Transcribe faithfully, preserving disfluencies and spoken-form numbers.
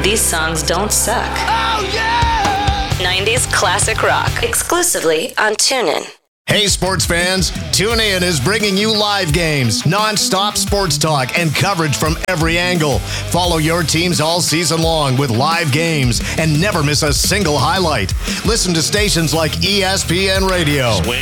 These songs don't suck. Oh, yeah! nineties classic rock. Exclusively on TuneIn. Hey, sports fans. TuneIn is bringing you live games, non-stop sports talk, and coverage from every angle. Follow your teams all season long with live games and never miss a single highlight. Listen to stations like E S P N Radio,